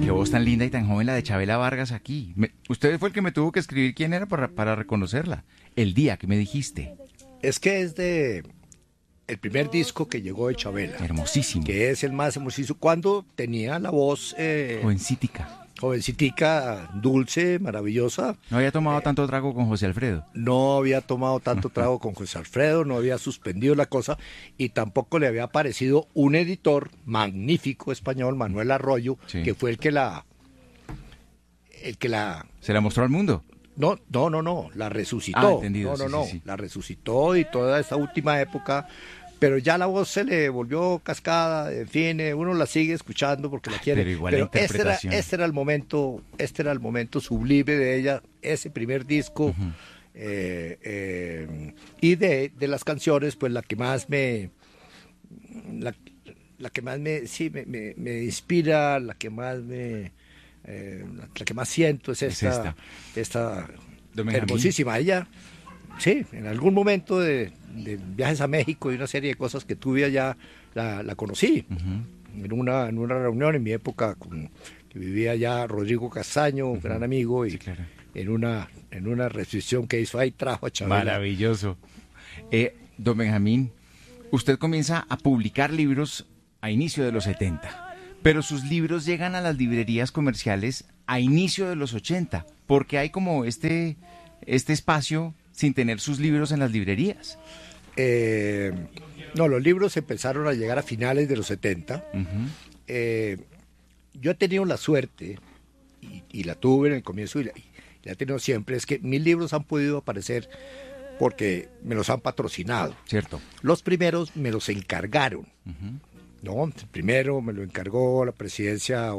qué voz tan linda y tan joven la de Chabela Vargas aquí. Usted fue el que me tuvo que escribir quién era para reconocerla. El día que me dijiste. Es que es de el primer disco que llegó de Chabela. Hermosísimo. Que es el más hermosísimo. Cuando tenía la voz... jovencitica, dulce, maravillosa. No había tomado tanto trago con José Alfredo. No había tomado tanto trago con José Alfredo, no había suspendido la cosa y tampoco le había aparecido un editor magnífico español, Manuel Arroyo, sí, que fue el que la... ¿Se la mostró al mundo? No, la resucitó. Entendido. Sí. La resucitó y toda esa última época... Pero ya la voz se le volvió cascada, en fin, uno la sigue escuchando porque la quiere. Pero igual la interpretación. Este era el momento sublime de ella, ese primer disco. Uh-huh. Y de las canciones, pues la que más me inspira, la que más siento es esta hermosísima. Ella, sí, en algún momento de viajes a México y una serie de cosas que tuve allá, la conocí. Uh-huh. en una reunión en mi época que vivía allá Rodrigo Castaño, un gran amigo, y sí, claro, en una recepción que hizo ahí trajo a Chabela. Maravilloso. Don Benjamín, usted comienza a publicar libros a inicio de los 70, pero sus libros llegan a las librerías comerciales a inicio de los 80, porque hay como este espacio sin tener sus libros en las librerías. No, los libros empezaron a llegar a finales de los 70. Uh-huh. Yo he tenido la suerte, y la tuve en el comienzo, y la he tenido siempre, es que mis libros han podido aparecer porque me los han patrocinado. Cierto. Los primeros me los encargaron. Uh-huh. ¿No? El primero me lo encargó la presidencia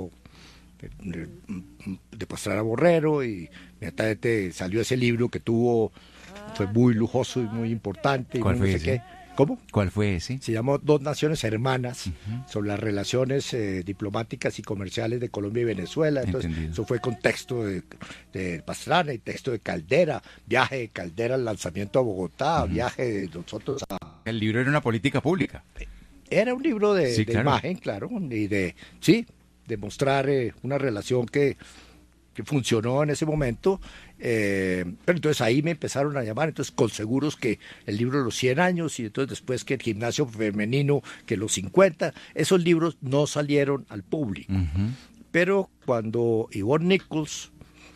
de Pastrana Borrero, y inmediatamente salió ese libro que fue muy lujoso y muy importante. ¿Cuál fue ese? ¿Cómo? ¿Cuál fue ese? Se llamó Dos Naciones Hermanas, uh-huh, sobre las relaciones diplomáticas y comerciales de Colombia y Venezuela. Entonces, entendido, eso fue con texto de Pastrana y texto de Caldera, viaje de Caldera al lanzamiento a Bogotá, uh-huh, viaje de nosotros a... El libro era una política pública. Era un libro sí, de claro, imagen, claro, y de mostrar una relación que funcionó en ese momento, pero entonces ahí me empezaron a llamar, entonces con seguros que el libro de los 100 años, y entonces después que el gimnasio femenino, que los 50, esos libros no salieron al público. Uh-huh. Pero cuando Yvonne Nichols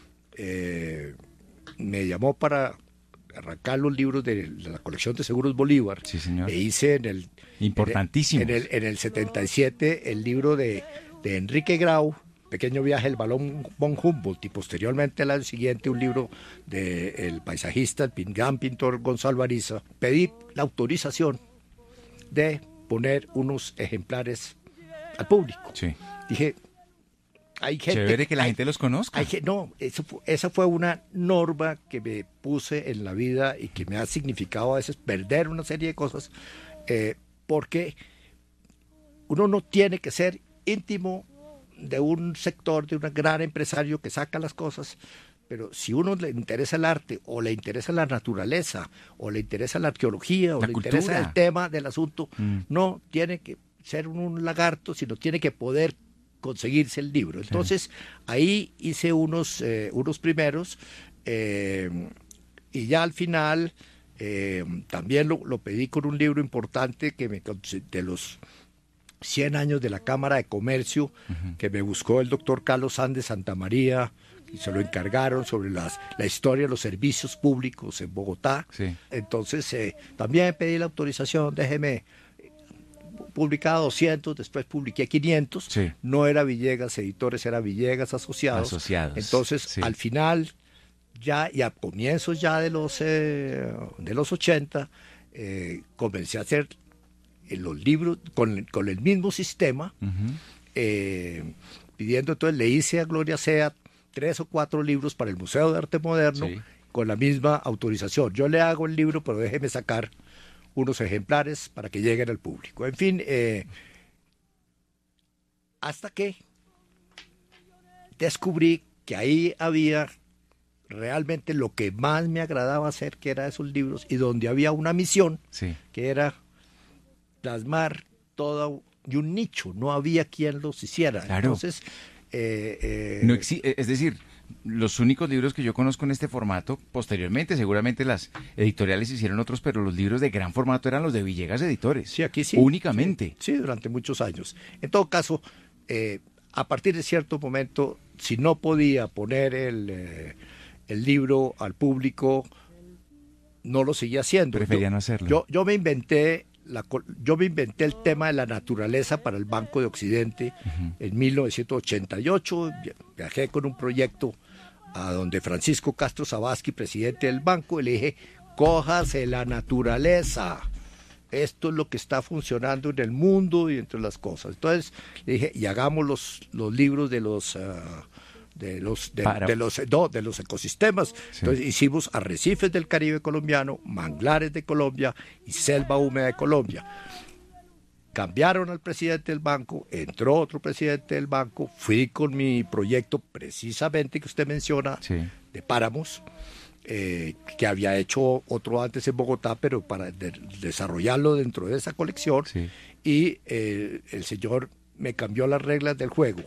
me llamó para arrancar los libros de la colección de Seguros Bolívar, sí, señor, e hice importantísimo en el 77 el libro de Enrique Grau, Pequeño viaje del balón von Humboldt, y posteriormente al año siguiente un libro del paisajista, el gran pintor Gonzalo Ariza. Pedí la autorización de poner unos ejemplares al público. Sí. Dije, hay gente... Chévere que la gente los conozca. Esa fue una norma que me puse en la vida y que me ha significado a veces perder una serie de cosas, porque uno no tiene que ser íntimo de un sector, de un gran empresario que saca las cosas, pero si uno le interesa el arte, o le interesa la naturaleza, o le interesa la arqueología, o le interesa el tema del asunto, no tiene que ser un lagarto, sino tiene que poder conseguirse el libro. Entonces, ahí hice unos primeros, y ya al final también lo pedí con un libro importante de los 100 años de la Cámara de Comercio, uh-huh, que me buscó el doctor Carlos Sández Santamaría, y se lo encargaron sobre la historia de los servicios públicos en Bogotá. Sí. Entonces también pedí la autorización, déjeme publicar 200, después publiqué 500, sí, no era Villegas Editores, era Villegas Asociados. Entonces, sí, al final, ya y a comienzos ya de los 80, comencé a hacer los libros con el mismo sistema, uh-huh, pidiendo. Entonces le hice a Gloria Sea 3 o 4 libros para el Museo de Arte Moderno, sí, con la misma autorización. Yo le hago el libro, pero déjeme sacar unos ejemplares para que lleguen al público. En fin, hasta que descubrí que ahí había realmente lo que más me agradaba hacer, que era esos libros, y donde había una misión, sí, que era plasmar todo y un nicho, no había quien los hiciera. Claro. Entonces, Es decir, los únicos libros que yo conozco en este formato, posteriormente, seguramente las editoriales hicieron otros, pero los libros de gran formato eran los de Villegas Editores. Sí, aquí sí. Únicamente. Sí, durante muchos años. En todo caso, a partir de cierto momento, si no podía poner el libro al público, no lo seguía haciendo. Prefería no hacerlo. Yo me inventé el tema de la naturaleza para el Banco de Occidente en 1988. Viajé con un proyecto a donde Francisco Castro Zabasky, presidente del banco, y le dije, cójase la naturaleza. Esto es lo que está funcionando en el mundo y entre las cosas. Entonces le dije, y hagamos los libros de los ecosistemas. Sí. Entonces hicimos arrecifes del Caribe colombiano, manglares de Colombia y selva húmeda de Colombia. Cambiaron al presidente del banco, entró otro presidente del banco, fui con mi proyecto precisamente que usted menciona, sí, de páramos, que había hecho otro antes en Bogotá, pero para desarrollarlo dentro de esa colección, sí, y el señor me cambió las reglas del juego.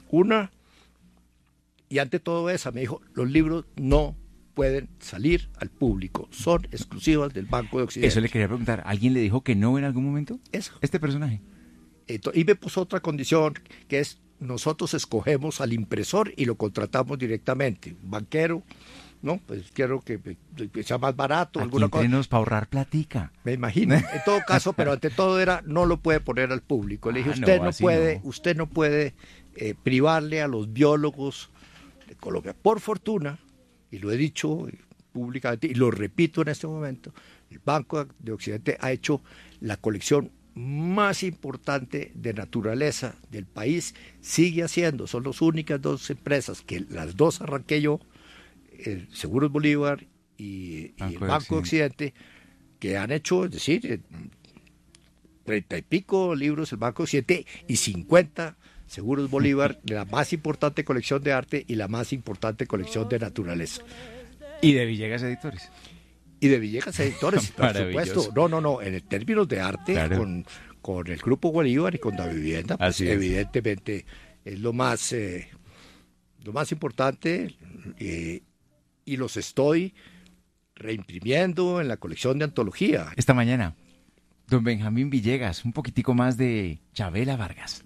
Y ante todo eso me dijo, los libros no pueden salir al público, son exclusivas del Banco de Occidente. Eso le quería preguntar, ¿alguien le dijo que no en algún momento? Eso. Este personaje. Y me puso otra condición, que es, nosotros escogemos al impresor y lo contratamos directamente. Un banquero, ¿no? Pues quiero que sea más barato. Aquí alguna cosa. Para ahorrar platica. Me imagino. En todo caso, pero ante todo era, no lo puede poner al público. Le dije, usted no puede privarle a los biólogos de Colombia. Por fortuna, y lo he dicho públicamente, y lo repito en este momento, el Banco de Occidente ha hecho la colección más importante de naturaleza del país, sigue haciendo, son las únicas dos empresas, que las dos arranqué yo, el Seguros Bolívar y el Banco de Occidente, que han hecho, es decir, 30 y pico libros el Banco de Occidente y 50 Seguros Bolívar, la más importante colección de arte y la más importante colección de naturaleza. Y de Villegas Editores. Y de Villegas Editores, por supuesto. No, en términos de arte, claro, con el Grupo Bolívar y con la vivienda, pues evidentemente es lo más importante, y los estoy reimprimiendo en la colección de antología. Esta mañana, don Benjamín Villegas, un poquitico más de Chavela Vargas.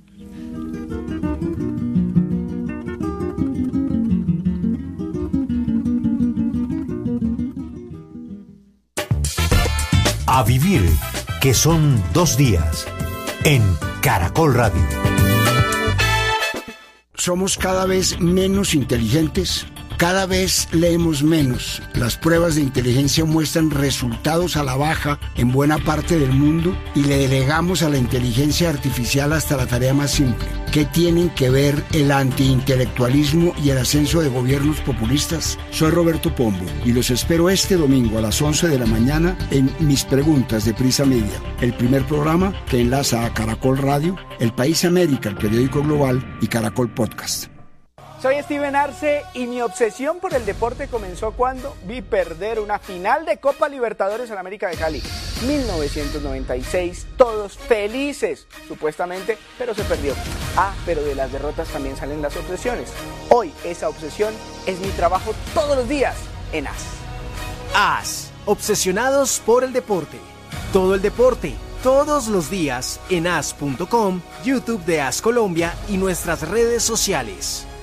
A vivir, que son 2 días, en Caracol Radio. Somos cada vez menos inteligentes, cada vez leemos menos. Las pruebas de inteligencia muestran resultados a la baja en buena parte del mundo y le delegamos a la inteligencia artificial hasta la tarea más simple. ¿Qué tienen que ver el antiintelectualismo y el ascenso de gobiernos populistas? Soy Roberto Pombo y los espero este domingo a las 11 de la mañana en Mis Preguntas de Prisa Media, el primer programa que enlaza a Caracol Radio, El País América, el periódico global, y Caracol Podcast. Soy Steven Arce y mi obsesión por el deporte comenzó cuando vi perder una final de Copa Libertadores en América de Cali. 1996, todos felices, supuestamente, pero se perdió. Pero de las derrotas también salen las obsesiones. Hoy esa obsesión es mi trabajo todos los días en AS. AS, obsesionados por el deporte. Todo el deporte, todos los días en as.com, YouTube de AS Colombia y nuestras redes sociales.